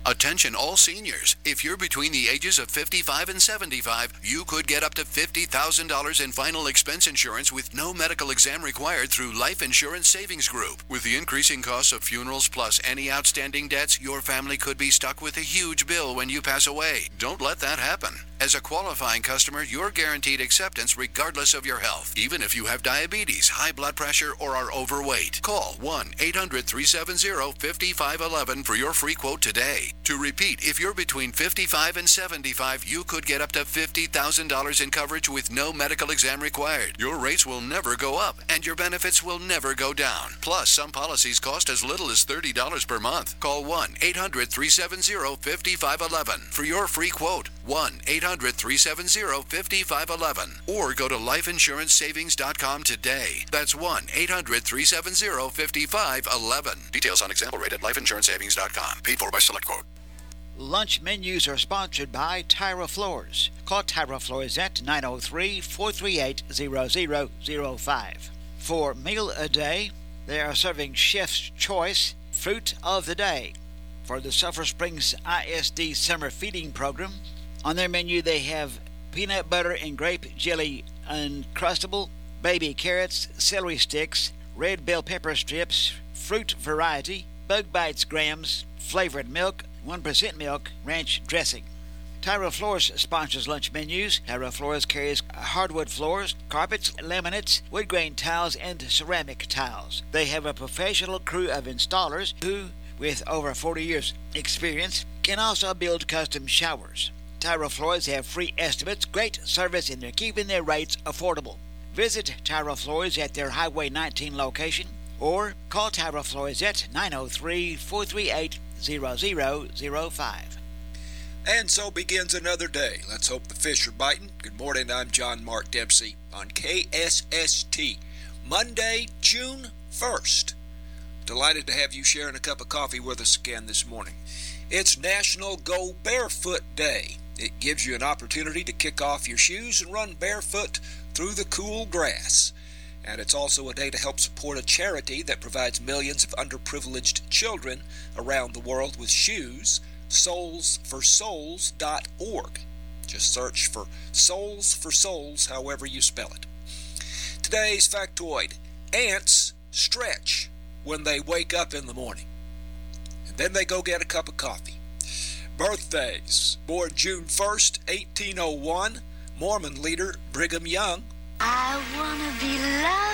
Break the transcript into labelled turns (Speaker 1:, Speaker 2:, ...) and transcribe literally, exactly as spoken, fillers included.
Speaker 1: Attention all seniors. If you're between the ages of fifty-five and seventy-five, you could get up to fifty thousand dollars in final expense insurance with no medical exam required through Life Insurance Savings Group. With the increasing costs of funerals plus any outstanding debts, your family could be stuck with a huge bill when you pass away. Don't let that happen. As a qualifying customer, you're guaranteed acceptance regardless of your health, even if you have diabetes, high blood pressure, or are overweight. Call one eight hundred, three seven zero, five five one one for your free quote today. To repeat, if you're between fifty-five and seventy-five, you could get up to fifty thousand dollars in coverage with no medical exam required. Your rates will never go up, and your benefits will never go down. Plus, some policies cost as little as thirty dollars per month. Call one eight hundred, three seven zero, five five one one for your free quote. one eight hundred, three seven zero, five five one one. Or go to life insurance savings dot com today. That's one eight hundred, three seven zero, five five one one. Details on example rate at life insurance savings dot com. Paid for by Select Quote.
Speaker 2: Lunch menus are sponsored by Tyra Floors. Call Tyra Floors at nine oh three, four three eight, zero zero zero five. For Meal a Day, they are serving Chef's Choice Fruit of the Day. For the Sulphur Springs I S D Summer Feeding Program, on their menu they have peanut butter and grape jelly Uncrustable, baby carrots, celery sticks, red bell pepper strips, fruit variety, Bug Bites grams, flavored milk, one percent milk, ranch dressing. Tyra Floors sponsors lunch menus. Tyra Floors carries hardwood floors, carpets, laminates, wood grain tiles, and ceramic tiles. They have a professional crew of installers who, with over forty years experience, can also build custom showers. Tyra Floors have free estimates, great service, and they're keeping their rates affordable. Visit Tyra Floors at their Highway nineteen location or call Tyra Floors at nine oh three, four three eight, zero zero zero five.
Speaker 3: And so begins another day. Let's hope the fish are biting. Good morning, I'm John Mark Dempsey on K S S T. Monday, June first. Delighted to have you sharing a cup of coffee with us again this morning. It's National Go Barefoot Day. It gives you an opportunity to kick off your shoes and run barefoot through the cool grass. And it's also a day to help support a charity that provides millions of underprivileged children around the world with shoes, soles for souls dot org. Just search for Souls for Souls, however you spell it. Today's factoid: ants stretch when they wake up in the morning. And then they go get a cup of coffee. Birthdays: born June first, eighteen oh one, Mormon leader Brigham Young.
Speaker 4: I wanna be loved